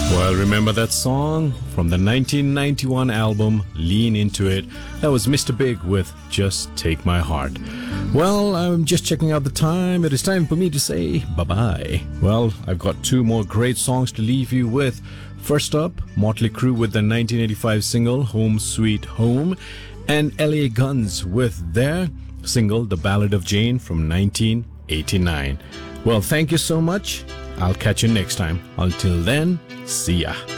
Well, remember that song from the 1991 album Lean Into It? That was Mr. Big with Just Take My Heart. Well, I'm just checking out the time. It is time for me to say bye-bye. Well, I've got two more great songs to leave you with. First up, Motley Crue with the 1985 single Home Sweet Home, and LA Guns with their single The Ballad of Jane from 1989. Well, thank you so much. I'll catch you next time. Until then, see ya.